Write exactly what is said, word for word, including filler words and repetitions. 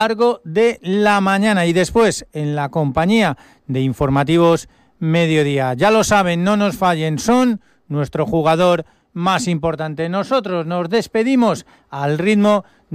largo de la mañana y después en la compañía de Informativos Mediodía. Ya lo saben, no nos fallen, son nuestro jugador más importante. Nosotros nos despedimos al ritmo